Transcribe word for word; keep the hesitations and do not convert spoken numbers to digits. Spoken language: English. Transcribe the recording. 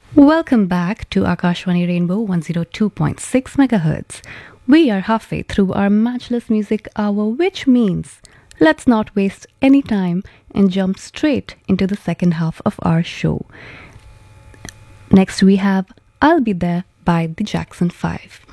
Welcome back to Akashwani Rainbow one oh two point six megahertz. We are halfway through our matchless music hour, which means let's not waste any time and jump straight into the second half of our show. Next, we have I'll Be There by the Jackson five.